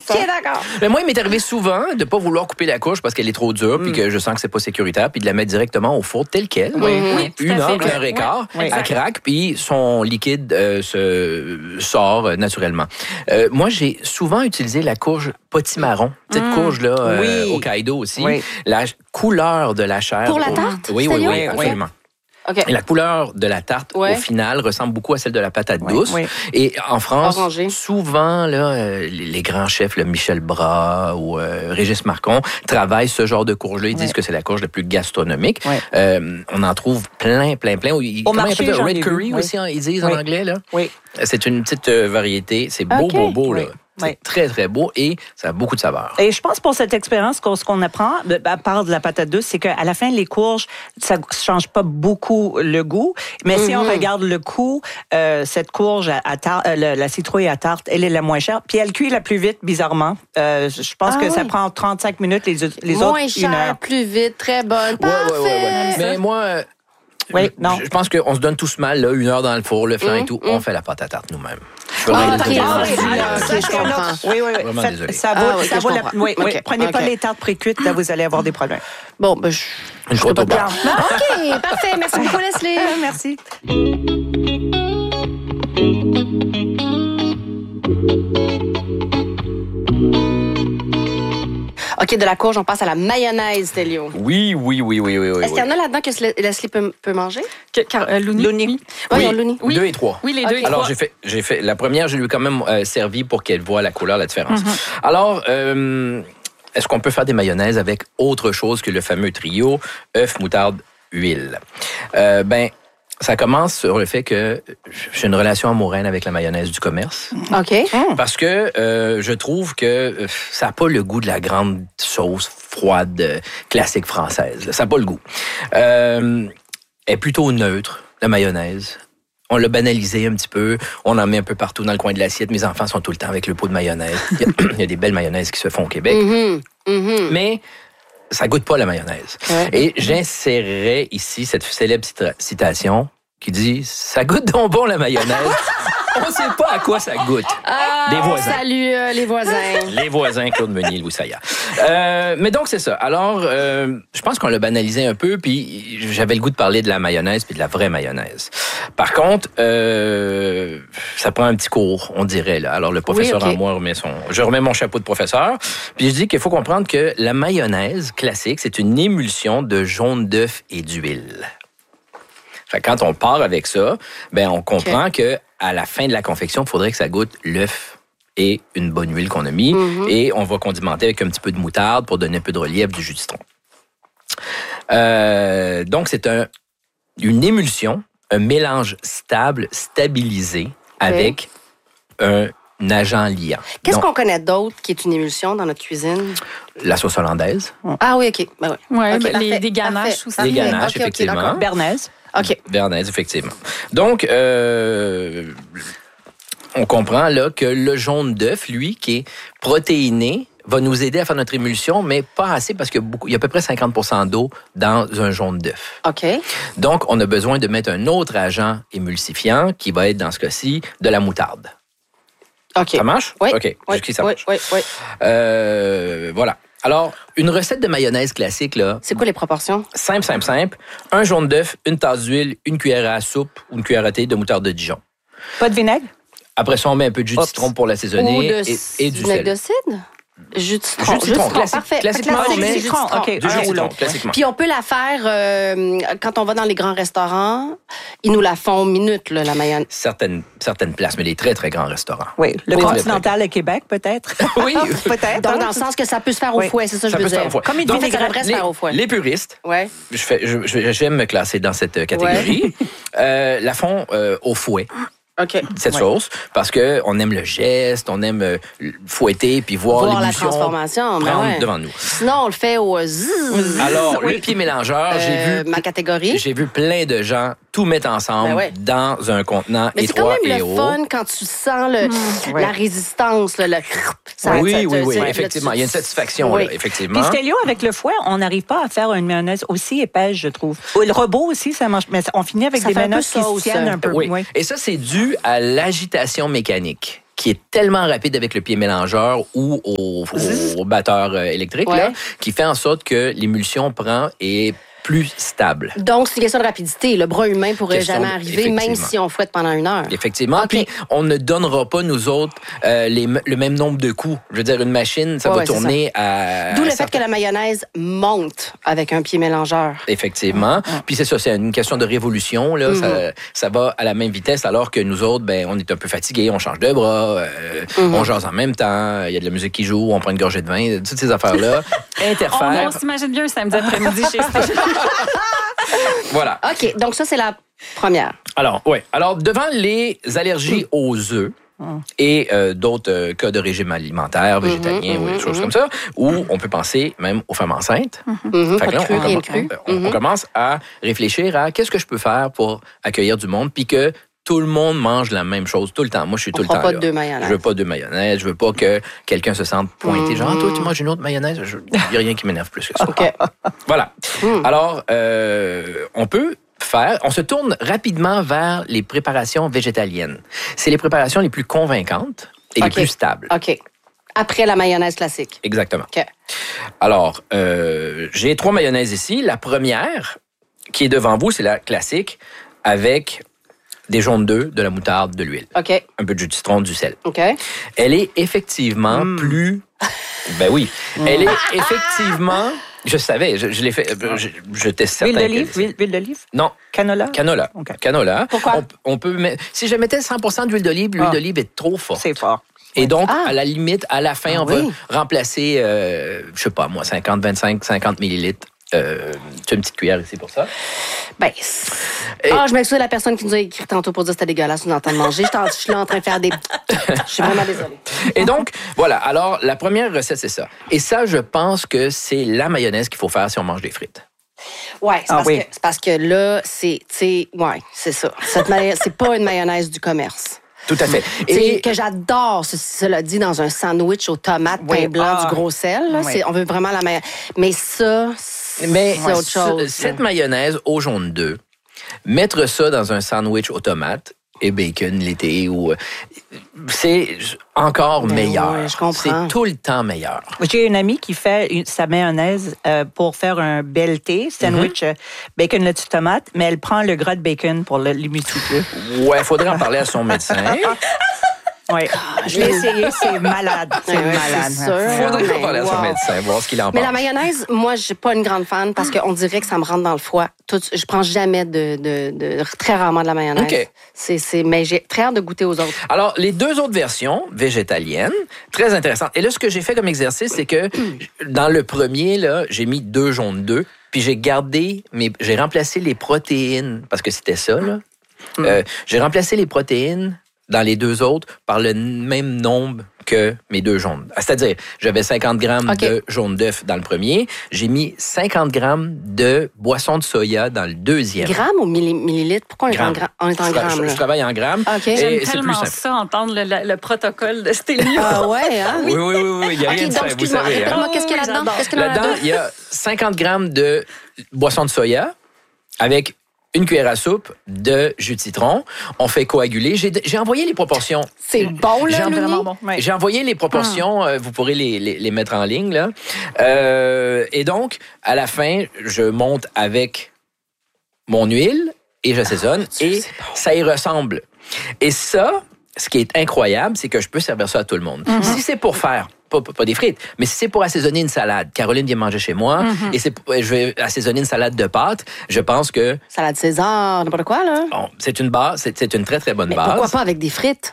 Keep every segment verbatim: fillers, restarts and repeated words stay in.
OK, d'accord. Mais moi, il m'est arrivé souvent de ne pas vouloir couper la courge parce qu'elle est trop dure, mm. puis que je sens que c'est pas sécuritaire, puis de la mettre directement au four tel quel. Oui, oui, une heure, une heure et quart, oui, elle craque, puis son liquide euh, se sort euh, naturellement. Euh, moi, j'ai souvent utilisé la courge potimarron, cette mm. courge-là euh, oui. au Hokkaido aussi. Oui. La couleur de la chair. Pour la tarte? Oui, oui, oui, oui, absolument. Okay. Et la couleur de la tarte, ouais. au final, ressemble beaucoup à celle de la patate oui, douce. Oui. Et en France, Orangé. souvent, là, euh, les, les grands chefs, le Michel Bras ou euh, Régis Marcon, travaillent ce genre de courge-là. Ils oui. disent que c'est la courge la plus gastronomique. Oui. Euh, on en trouve plein, plein, plein. Ils, Au marché, de red curry oui. aussi, hein, ils disent oui. en anglais. Là. Oui. C'est une petite euh, variété. C'est beau, okay. beau, beau. Là. Oui. C'est oui. très, très beau et ça a beaucoup de saveur. Et je pense pour cette expérience, ce qu'on apprend, à part de la patate douce, c'est qu'à la fin, les courges, ça ne change pas beaucoup le goût. Mais mm-hmm. si on regarde le coût, euh, cette courge, à, à tar- euh, la, la citrouille à tarte, elle est la moins chère. Puis elle cuit la plus vite, bizarrement. Euh, je pense ah, que oui. ça prend trente-cinq minutes, les, les moins autres, une heure. Moins cher, plus vite, très bonne. Ouais, Parfait! Ouais, ouais, ouais. Mais moi... Euh, Oui, non. Je pense qu'on se donne tous mal, là, une heure dans le four, le flan mmh, et tout. Mmh. On fait la pâte à tarte nous-mêmes. Ah, okay. ah, oui, okay, je comprends. Oui, oui, oui. Vraiment Faites, désolé. ça vaut, ah, okay, ça vaut la... Oui, okay. oui. Prenez okay. pas les tartes pré-cuites, là, vous allez avoir des problèmes. Bon, ben, je... Une côte au bar. OK, parfait. Merci beaucoup, Leslie. Merci. OK, de la courge, on passe à la mayonnaise, Télio. Oui, oui, oui, oui, oui. Est-ce oui. qu'il y en a là-dedans que Leslie peut, peut manger? Que, car, euh, Louni. Louni. Oui, oui, Louni. Oui. Deux et trois. Oui, les okay. deux et Alors, trois. j'ai fait, j'ai fait, la première, je lui ai quand même euh, servi pour qu'elle voie la couleur, la différence. Mm-hmm. Alors, euh, est-ce qu'on peut faire des mayonnaises avec autre chose que le fameux trio œuf, moutarde, huile? Euh, ben, ça commence sur le fait que j'ai une relation amoureuse avec la mayonnaise du commerce. OK. Parce que euh, je trouve que ça n'a pas le goût de la grande sauce froide euh, classique française. Ça n'a pas le goût. Euh, elle est plutôt neutre, la mayonnaise. On l'a banalisé un petit peu. On en met un peu partout dans le coin de l'assiette. Mes enfants sont tout le temps avec le pot de mayonnaise. Il y a, il y a des belles mayonnaises qui se font au Québec. Mm-hmm. Mm-hmm. Mais ça goûte pas la mayonnaise. Ouais. Et j'insérerais ici cette célèbre citation qui dit « Ça goûte donc bon la mayonnaise ». On ne sait pas à quoi ça goûte. Ah, des voisins. Salut euh, les voisins. Les voisins, Claude Meunier, Louis Saillat. Euh, mais donc, c'est ça. Alors, euh, je pense qu'on l'a banalisé un peu, puis j'avais le goût de parler de la mayonnaise, puis de la vraie mayonnaise. Par contre, euh, ça prend un petit cours, on dirait. Là. Alors, le professeur oui, okay. en moi remet son... Je remets mon chapeau de professeur, puis je dis qu'il faut comprendre que la mayonnaise classique, c'est une émulsion de jaune d'œuf et d'huile. Fait que quand on part avec ça, ben on comprend okay. que à la fin de la confection, il faudrait que ça goûte l'œuf et une bonne huile qu'on a mis. Mm-hmm. Et on va condimenter avec un petit peu de moutarde pour donner un peu de relief du jus de citron. Euh, donc, c'est un, une émulsion, un mélange stable, stabilisé, okay. avec un agent liant. Qu'est-ce donc, qu'on connaît d'autre qui est une émulsion dans notre cuisine? La sauce hollandaise. Ah oui, OK. Ben ouais. Ouais, okay, les, des ganaches aussi. Des ganaches, okay, effectivement. Okay, Bernaise. OK. Bernaise, effectivement. Donc, euh, on comprend là que le jaune d'œuf, lui, qui est protéiné, va nous aider à faire notre émulsion, mais pas assez parce qu'il y a, beaucoup, il y a à peu près cinquante pour cent d'eau dans un jaune d'œuf. OK. Donc, on a besoin de mettre un autre agent émulsifiant qui va être, dans ce cas-ci, de la moutarde. OK. Ça marche? Oui. OK. Oui, Jusqu'ici, ça oui, marche. oui, oui. Euh, voilà. Alors, une recette de mayonnaise classique, là. C'est quoi les proportions? Simple, simple, simple. Un jaune d'œuf, une tasse d'huile, une cuillère à soupe ou une cuillère à thé de moutarde de Dijon. Pas de vinaigre? Après ça, on met un peu de jus de Oups. citron pour l'assaisonner Ou de et, et du vinaigre sel. de cidre? Jus de citron. Jus de citron, classique. Parfait. Classiquement, Classique, on met jus de citron. OK. du jus de Un ou citron, l'autre. classiquement. Puis on peut la faire euh, quand on va dans les grands restaurants. Ils nous la font minute, là, la mayonnaise. Certaines, certaines places, mais les très, très grands restaurants. Oui. Le Oui, Continental à Québec, peut-être? Oui. peut-être. Donc, hein? dans le sens que ça peut se faire au Oui. fouet, c'est ça que Ça je veux peut se faire dire. au fouet. Comme une Donc, vinaigrette. ça devrait se les, faire au fouet. les puristes, Ouais. je fais, je, je, j'aime me classer dans cette catégorie, ouais. euh, la font euh, au fouet. OK. Cette Ouais. sauce, parce que on aime le geste, on aime euh, fouetter puis voir, Voir la l'émulsion transformation, ben prendre ouais. devant nous. Sinon, on le fait au zzz. Alors, Oui. le pied mélangeur, Euh, j'ai vu ma catégorie. j'ai vu plein de gens tout mettre ensemble Ben ouais. dans un contenant Mais c'est quand étroit même et le haut. fun quand tu sens le, Ouais. la résistance, le, le ça, oui, ça, oui, ça, oui, ça, effectivement, là, il y a une satisfaction, Oui. là, effectivement. Puis Stélio, avec le fouet, on n'arrive pas à faire une mayonnaise aussi épaisse, je trouve. Le robot aussi, ça marche. Mais on finit avec Ça des fait un peu mayonnaises qui sauce. se tiennent un peu. Oui. Oui. Et ça, c'est dû à l'agitation mécanique. qui est tellement rapide avec le pied mélangeur ou au, au batteur euh, électrique, Ouais. là, qui fait en sorte que l'émulsion prend et est plus stable. Donc, c'est une question de rapidité. Le bras humain pourrait Question jamais de- arriver, même effectivement. si on fouette pendant une heure. Effectivement. OK. Puis, on ne donnera pas, nous autres, euh, les, le même nombre de coups. Je veux dire, une machine, ça Ouais, va ouais, c'est tourner à... D'où le à fait certains- que la mayonnaise monte avec un pied mélangeur. Effectivement. Puis c'est ça, c'est une question de révolution. Là. Mm-hmm. ça, ça va à la même vitesse, alors que nous autres, ben, on est un peu fatigués, on change de bras, euh, Mm-hmm. on jase en même temps, il y a de la musique qui joue, on prend une gorgée de vin, toutes ces affaires-là Oh non, interfèrent. on s'imagine bien un samedi après-midi chez Stéphane. Voilà. OK, donc ça, c'est la première. Alors, ouais. Alors, devant les allergies aux œufs et euh, d'autres euh, cas de régime alimentaire, végétalien ou des choses comme ça, où on peut penser même aux femmes enceintes. Mhm, Fait pas que là, de cru, on, rien de commence, cru. on- on commence à réfléchir à qu'est-ce que je peux faire pour accueillir du monde, puis que tout le monde mange la même chose tout le temps. Moi, je suis On tout le fera temps pas là. de deux mayonnaises. Je veux pas de mayonnaise. Je veux pas que quelqu'un se sente pointé. Genre, ah, toi, tu manges une autre mayonnaise. Il n'y a rien qui m'énerve plus que ça. OK. Voilà. Alors, euh, on peut faire, on se tourne rapidement vers les préparations végétaliennes. C'est les préparations les plus convaincantes et les OK. plus stables. OK. Après la mayonnaise classique. Exactement. OK. Alors, euh, j'ai trois mayonnaises ici. La première, qui est devant vous, c'est la classique avec des jaunes d'œufs, de la moutarde, de l'huile. OK. Un peu de jus de citron, du sel. OK. Elle est effectivement plus... Ben oui. Elle est effectivement... Je savais, je, je l'ai fait... Je, je teste Huile certain d'olive? que- Huile, huile d'olive? Non, Canola? canola. OK. Canola. Pourquoi? On, on peut mettre... Si je mettais cent pour cent d'huile d'olive, l'huile Ah. d'olive est trop forte. C'est fort. Et donc, Ah. à la limite, à la fin, Ah on oui. va remplacer, euh, je sais pas moi, cinquante, vingt-cinq, cinquante millilitres. Euh, tu as une petite cuillère ici pour ça. Ben, Et- ah, je m'excuse à la personne qui nous a écrit tantôt pour dire que c'était dégueulasse, nous entendre manger. Je, t'en- je suis là en train de faire des... Je suis vraiment désolée. Et donc, voilà. Alors, la première recette, c'est ça. Et ça, je pense que c'est la mayonnaise qu'il faut faire si on mange des frites. Ouais, c'est Ah parce, oui. que, c'est parce que là, c'est, tu sais, ouais, c'est ça. Cette mayo- c'est pas une mayonnaise du commerce. Tout à fait. Tu sais, Et que j'adore, ce- cela dit, dans un sandwich aux tomates, Oui, pain blanc, ah. du gros sel. Là, Oui. c'est, on veut vraiment la mayonnaise. Mais ça, c'est mais autre ce- chose. cette mayonnaise au jaune d'œuf, mettre ça dans un sandwich aux tomates et bacon l'été, ou, euh, c'est encore Ben meilleur. oui, je comprends. C'est tout le temps meilleur. J'ai une amie qui fait une- sa mayonnaise euh, pour faire un bel thé, sandwich, euh, bacon, lettuce, tomate, mais elle prend le gras de bacon pour le- l'humidifier. Ouais, faudrait en parler à son médecin. Oui, je l'ai essayé, c'est malade. C'est Ouais, ouais, malade. c'est sûr. Faudrait en Mais parler à son wow. médecin, voir ce qu'il en Mais la pense. mayonnaise, moi, je suis pas une grande fan parce qu'on dirait que ça me rentre dans le foie. Tout, je prends jamais de, de, de, très rarement de la mayonnaise. OK. C'est, c'est, mais j'ai très hâte de goûter aux autres. Alors, les deux autres versions végétaliennes, très intéressantes. Et là, ce que j'ai fait comme exercice, c'est que dans le premier, là, j'ai mis deux jaunes d'œufs, puis j'ai gardé, mes, j'ai remplacé les protéines, parce que c'était ça, là. Euh, j'ai remplacé les protéines dans les deux autres par le même nombre que mes deux jaunes. C'est-à-dire, j'avais cinquante grammes OK. de jaune d'œuf dans le premier, j'ai mis cinquante grammes de boisson de soya dans le deuxième. Grammes ou milli- millilitres? Pourquoi on est en, Grammes. gra- on est en Je tra- grammes? je, là? je travaille en grammes. OK. Et J'aime c'est plus tellement simple. ça, entendre le, le- le protocole de Stéphanie. Ah ouais, hein? Oui, oui, oui, oui, il n'y a OK, rien de donc, simple, vous excuse-moi, savez. hein. répète-moi, qu'est-ce qu'il y a Oui, là-dedans? j'adore. Qu'est-ce qu'il y a Là-dedans, là-dedans? il y a cinquante grammes de boisson de soya avec une cuillère à soupe de jus de citron. On fait coaguler. J'ai, j'ai envoyé les proportions. C'est bon, J'ai là, envoyé- Louni? vraiment bon. Ouais. J'ai envoyé les proportions. euh, vous pourrez les, les, les mettre en ligne, là. Euh, et donc, à la fin, je monte avec mon huile et j'assaisonne. Dieu, et c'est bon. ça y ressemble. Et ça, ce qui est incroyable, c'est que je peux servir ça à tout le monde. Si c'est pour faire, pas, pas- pas des frites, mais si c'est pour assaisonner une salade, Caroline vient manger chez moi, et c'est, pour- je vais assaisonner une salade de pâtes, je pense que Salade César, n'importe quoi, là. bon, c'est une base, c'est, c'est une très, très bonne Mais base. pourquoi pas avec des frites?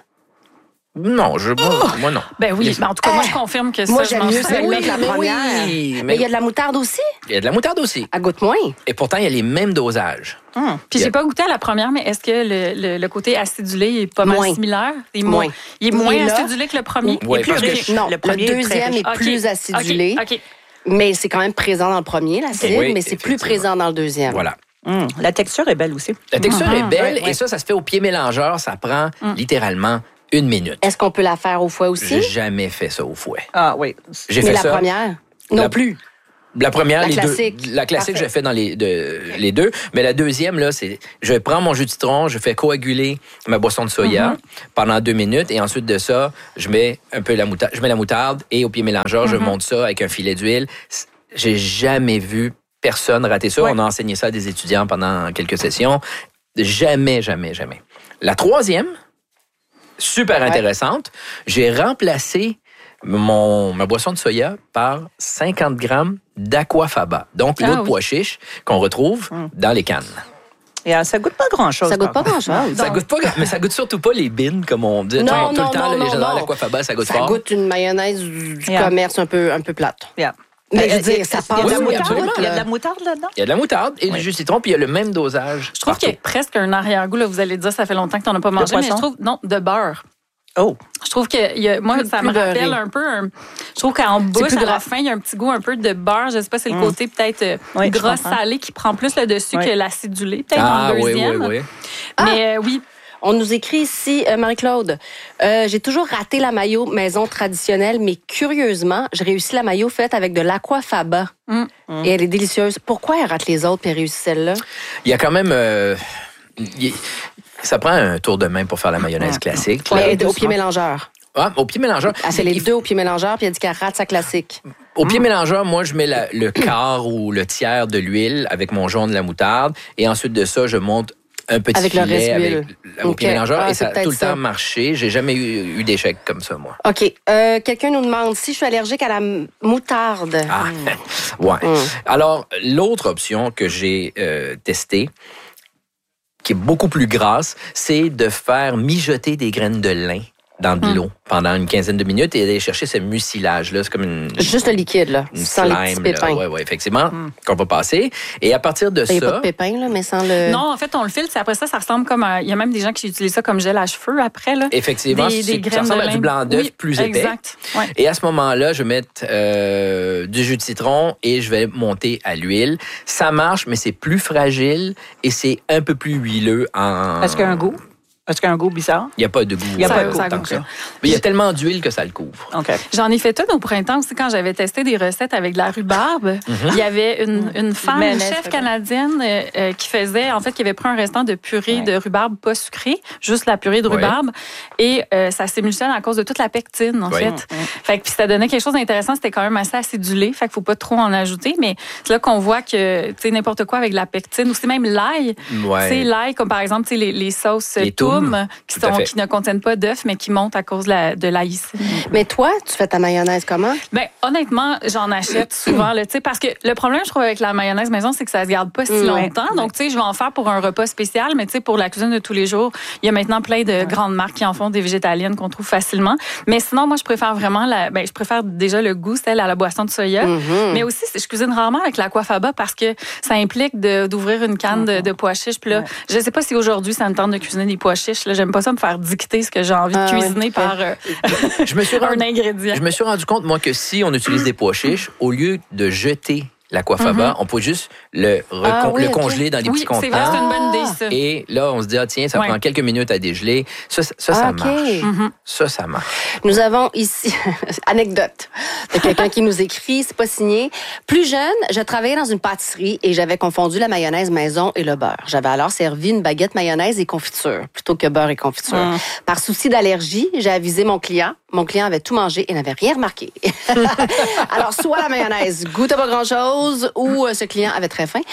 Non, je, moi, moi, non. Ben oui, Les- mais en tout cas, moi, je confirme que Moi, ça, je j'aime mange mieux ça. celle-là Oui, que la mais première. oui, Mais il y a de la moutarde aussi? Il y a de la moutarde aussi. Elle goûte moins. Et pourtant, il y a les mêmes dosages. Hum. Puis j'ai pas goûté à la première, mais est-ce que le, le, le côté acidulé est pas mal Moins. similaire? Il est Moins. moins, il est moins Il est là. acidulé que le premier? Oui, Il est plus parce que riche. Non, Le le, premier est très deuxième riche. est Ok, plus acidulé, OK, OK. mais c'est quand même présent dans le premier, l'acide, Oui, mais c'est plus effectivement. présent dans le deuxième. Voilà. Hum. La texture est belle aussi. La texture est belle Ouais, ouais. et ça, ça se fait au pied mélangeur. Ça prend littéralement une minute. Est-ce qu'on peut la faire au foie J'ai aussi? jamais fait ça au fouet. Ah oui. J'ai Mais fait la ça. première? Non La- plus. La première, La les classique. deux. La classique, Parfait. je fais dans les, de, les deux. Mais la deuxième, là, c'est, je prends mon jus de citron, je fais coaguler ma boisson de soya mm-hmm. pendant deux minutes et ensuite de ça, je mets un peu la moutarde, je mets la moutarde et au pied mélangeur, mm-hmm. je monte ça avec un filet d'huile. J'ai jamais vu personne rater ça. Ouais. On a enseigné ça à des étudiants pendant quelques sessions. Jamais, jamais, jamais. La troisième, super ouais. intéressante, j'ai remplacé mon, ma boisson de soya par cinquante grammes d'aquafaba. Donc, l'eau ah, de oui. pois chiche qu'on retrouve mm. dans les cannes. Et euh, ça goûte pas grand-chose. Ça goûte pas grand-chose. Ça goûte pas, mais ça goute surtout pas les bines, comme on dit. Non, tout non, le temps, non, là, les gens non. l'aquafaba, ça goûte ça fort. Ça goûte une mayonnaise du yeah. commerce un peu, un peu plate. Yeah. Mais je veux dire, ça passe. Il y a de la oui, moutarde, il y a de la moutarde là-dedans? Il y a de la moutarde et oui. du jus de citron, puis il y a le même dosage. Je trouve qu'il y a presque un arrière-goût. Là, vous allez dire, ça fait longtemps que tu n'en as pas mangé, mais je trouve, non, de beurre. Oh! Je trouve que, y a, moi, plus, ça plus me rappelle beurré. Un peu, un, je trouve qu'en bouche, à la fin, il y a un petit goût un peu de beurre. Je sais pas, c'est le mmh. côté peut-être euh, oui, gras salé qui prend plus le dessus oui. que l'acidulé, peut-être ah, en deuxième. Oui, oui, oui. Mais ah. euh, oui. On nous écrit ici, euh, Marie-Claude, euh, j'ai toujours raté la mayo maison traditionnelle, mais curieusement, j'ai réussi la mayo faite avec de l'aquafaba. Mm. Et elle est délicieuse. Pourquoi elle rate les autres et réussit celle-là? Il y a quand même... Euh, y, ça prend un tour de main pour faire la mayonnaise classique. Mais au pied mélangeur. Ah, au pied mélangeur. Elle fait les deux au pied mélangeur, puis elle dit qu'elle rate sa classique. Au pied mmh. mélangeur, moi, je mets la, le quart ou le tiers de l'huile avec mon jaune de la moutarde. Et ensuite de ça, je monte un petit avec filet le reste avec huile. au okay. pied mélangeur. Ah, et ça a tout le ça. temps marché. J'ai jamais eu, eu d'échec comme ça, moi. OK. Euh, quelqu'un nous demande si je suis allergique à la moutarde. Ah, mmh. ouais. Mmh. Alors, l'autre option que j'ai euh, testée, qui est beaucoup plus grasse, c'est de faire mijoter des graines de lin dans de l'eau mm. pendant une quinzaine de minutes et d'aller chercher ce mucilage-là. C'est comme une... Juste le liquide, là, une sans slime, les petits pépins. Oui, oui, effectivement, mm. qu'on va passer. Et à partir de il ça... Il n'y a pas de pépins, là, mais sans le... Non, en fait, on le filtre. Après ça, ça ressemble comme... Il y a même des gens qui utilisent ça comme gel à cheveux après, là. Effectivement, des, des ça ressemble de à du blanc d'œuf oui, plus épais. Exact. Ouais. Et à ce moment-là, je vais mettre euh, du jus de citron et je vais monter à l'huile. Ça marche, mais c'est plus fragile et c'est un peu plus huileux en... Est-ce qu'il y a un goût? Est-ce qu'il y a un goût bizarre? Il n'y a pas de goût. Il n'y a ça, pas de goût tant tant que ça. Mais il y a tellement d'huile que ça le couvre. Okay. J'en ai fait une au printemps aussi quand j'avais testé des recettes avec de la rhubarbe. Mm-hmm. Il y avait une, une femme, une chef canadienne euh, qui faisait, en fait, qui avait pris un restant de purée ouais. de rhubarbe pas sucrée, juste la purée de rhubarbe, ouais. et euh, ça s'émulsionne à cause de toute la pectine, en ouais. fait. Mm-hmm. Fait que puis ça donnait quelque chose d'intéressant. C'était quand même assez acidulé, fait qu'il faut pas trop en ajouter. Mais c'est là qu'on voit que, tu sais, n'importe quoi avec de la pectine, ou c'est même l'ail. Ouais. Tu sais, l'ail, comme par exemple, tu sais, les, les sauces les toum, qui sont qui ne contiennent pas d'œufs, mais qui montent à cause de, la, de l'aïcine. Mais toi, tu fais ta mayonnaise comment? Bien, honnêtement, j'en achète souvent. Là, parce que le problème, je trouve, avec la mayonnaise maison, c'est que ça se garde pas si mmh. longtemps. Donc, tu sais, je vais en faire pour un repas spécial, mais tu sais, pour la cuisine de tous les jours, il y a maintenant plein de ouais. grandes marques qui en font, des végétaliennes qu'on trouve facilement. Mais sinon, moi, je préfère vraiment la... Ben, je préfère déjà le goût, celle à la boisson de soya. Mmh. Mais aussi, je cuisine rarement avec l'aquafaba parce que ça implique de, d'ouvrir une canne de, de pois chiches. Puis là, ouais. je sais pas si aujourd'hui, ça me tente de cuisiner des pois chiches. Là, j'aime pas ça me faire dicter ce que j'ai envie de ah, cuisiner ouais. par euh, je me suis rendu, un ingrédient. Je me suis rendu compte, moi, que si on utilise des pois chiches, au lieu de jeter l'aquafaba, mm-hmm. on peut juste le, recon- ah, oui, le congeler okay. dans des oui, petits contenants. C'est vrai, c'est une bonne idée, ça. Et là, on se dit, ah, tiens, ça ouais. prend quelques minutes à dégeler. Ça, ça, ça, ah, ça okay. marche. Mm-hmm. Ça, ça marche. Nous avons ici, anecdote, de quelqu'un qui nous écrit, c'est pas signé. Plus jeune, je travaillais dans une pâtisserie et j'avais confondu la mayonnaise maison et le beurre. J'avais alors servi une baguette mayonnaise et confiture, plutôt que beurre et confiture. Mm. Par souci d'allergie, j'ai avisé mon client. Mon client avait tout mangé et n'avait rien remarqué. Alors, soit la mayonnaise goûtait pas grand-chose ou ce client avait très faim.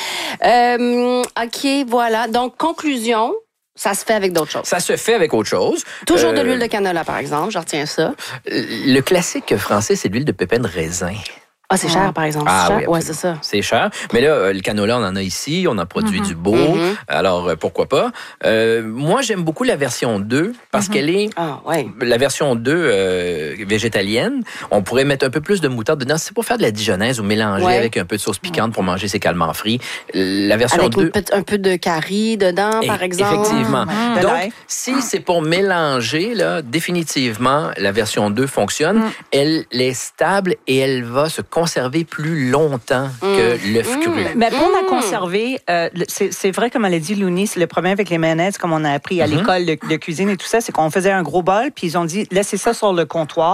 Euh, OK, voilà. Donc, conclusion, ça se fait avec d'autres choses. Ça se fait avec autre chose. Toujours euh, de l'huile de canola, par exemple. Je retiens ça. Le classique français, c'est l'huile de pépins de raisin. Ah, c'est cher, par exemple. Ah, c'est cher? oui, ouais, c'est ça. C'est cher. Mais là, le canola, on en a ici. On en produit mm-hmm. du beau. Mm-hmm. Alors, pourquoi pas? Euh, moi, j'aime beaucoup la version deux parce mm-hmm. qu'elle est... Ah, ouais. La version deux euh, végétalienne. On pourrait mettre un peu plus de moutarde dedans. C'est pour faire de la dijonnaise ou mélanger ouais. avec un peu de sauce piquante pour manger ses calmars frits. La version avec deux... Avec un peu de curry dedans, Et, par exemple. Effectivement. Mm. Donc, si c'est pour mélanger, là, définitivement, la version deux fonctionne. Mm. Elle est stable et elle va se conserver plus longtemps que mmh. l'œuf cru. Mmh. Mais pour la conserver, euh, c'est, c'est vrai, comme elle a dit, Louni, c'est le problème avec les mayonnaises, comme on a appris à mmh. l'école de, de cuisine et tout ça, c'est qu'on faisait un gros bol, puis ils ont dit, laissez ça sur le comptoir.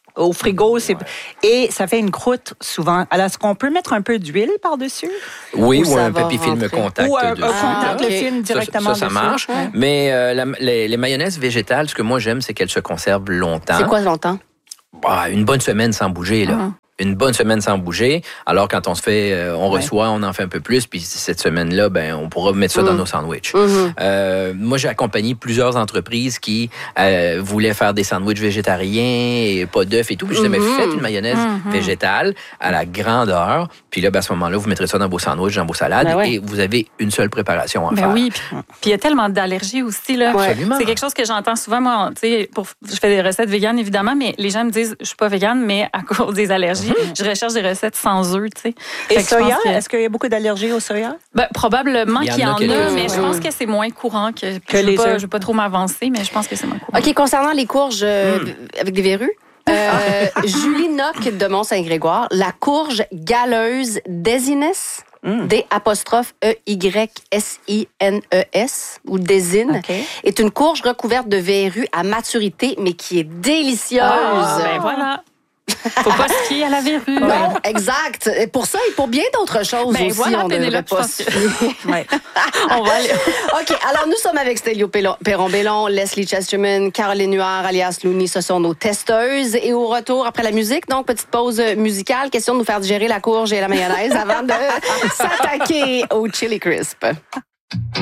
au frigo. C'est... Et ça fait une croûte souvent. Alors, est-ce qu'on peut mettre un peu d'huile par-dessus? Oui, ou, ou un papier film contact ou un, dessus. un contact Ah, le okay. film directement Ça, ça, ça marche. dessus. Ouais. Mais euh, la, les, les mayonnaises végétales, ce que moi j'aime, c'est qu'elles se conservent longtemps. C'est quoi longtemps? Bah, une bonne semaine sans bouger, là. Uh-huh. Une bonne semaine sans bouger. Alors, quand on se fait, euh, on ouais. reçoit, on en fait un peu plus. Puis cette semaine-là, ben, on pourra mettre ça mmh. dans nos sandwichs. Mmh. Euh, moi, j'ai accompagné plusieurs entreprises qui euh, voulaient faire des sandwichs végétariens et pas d'œufs et tout. Puis je disais, mmh. mais faites une mayonnaise mmh. végétale à la grandeur. Puis là, ben, à ce moment-là, vous mettrez ça dans vos sandwichs, dans vos salades. Ben ouais. Et vous avez une seule préparation à ben faire. Oui, puis il y a tellement d'allergies aussi, là. Ouais. Absolument. C'est quelque chose que j'entends souvent, moi. Tu sais, pour, je fais des recettes véganes, évidemment, mais les gens me disent, je suis pas végane, mais à cause des allergies, mmh. je recherche des recettes sans œufs, tu sais. Et soya, que... est-ce qu'il y a beaucoup d'allergies au soya? Ben, probablement qu'il y en a, qu'il y en a mais ouais. je pense que c'est moins courant que, que je ne veux, veux pas trop m'avancer, mais je pense que c'est moins courant. OK, concernant les courges euh, mm. avec des verrues, euh, Julie Noc de Mont-Saint-Grégoire, la courge galeuse Désines, Mm. D apostrophe E Y S I N E S ou Désine, okay. est une courge recouverte de verrues à maturité, mais qui est délicieuse. Ah, ben voilà. Faut pas se fier à la verrue. Non, exact. Et pour ça et pour bien d'autres choses ben aussi, voilà, on ne devrait pas se fier. Ouais. On va aller. OK, alors nous sommes avec Stélio Perron-Bellon, Leslie Chesterman, Caroline Huard, alias Looney. Ce sont nos testeuses. Et au retour, après la musique, donc petite pause musicale, question de nous faire digérer la courge et la mayonnaise avant de s'attaquer au Chili Crisp.